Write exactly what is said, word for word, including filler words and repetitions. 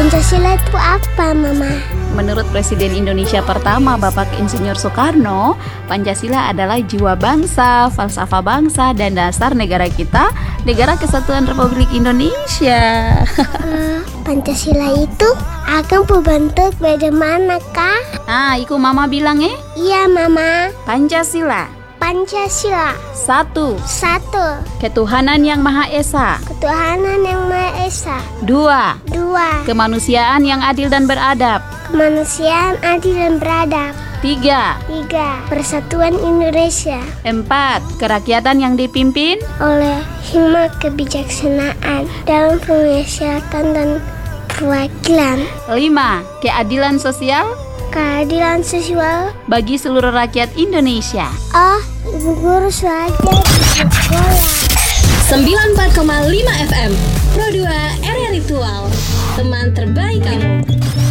Pancasila itu apa, Mama? Menurut Presiden Indonesia pertama, Bapak Insinyur Soekarno, Pancasila adalah jiwa bangsa, falsafah bangsa, dan dasar negara kita, Negara Kesatuan Republik Indonesia. Uh, Pancasila itu akan berbentuk bagaimana, Kak? Nah, iku Mama bilang eh? Iya, Mama. Pancasila. Pancasila. Satu. Satu. Ketuhanan yang Maha Esa. Ketuhanan yang Maha Esa. Dua. Dua. Kemanusiaan yang adil dan beradab. Kemanusiaan adil dan beradab. Tiga. Tiga. Persatuan Indonesia. Empat. Kerakyatan yang dipimpin oleh hikmat kebijaksanaan dalam penyiasatan dan perwakilan. Lima. Keadilan sosial. Keadilan sosial bagi seluruh rakyat Indonesia. Oh, Ibu Guru Swaja di sekolah. sembilan puluh empat koma lima F M Pro dua R R Ritual, teman terbaik kamu.